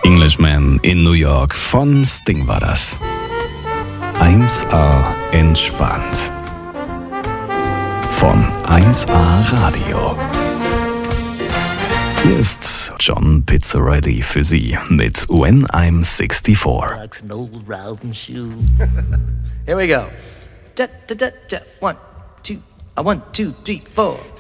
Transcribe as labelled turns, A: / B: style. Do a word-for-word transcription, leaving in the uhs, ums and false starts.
A: Englishman in New York von Sting war das. eins A entspannt. Von eins A Radio. Hier ist John Pizzarelli für Sie mit When I'm sixty-four.
B: Like an old riding shoe. Here we go. Da, da, da, da. One, two, uh, one, two, three, four.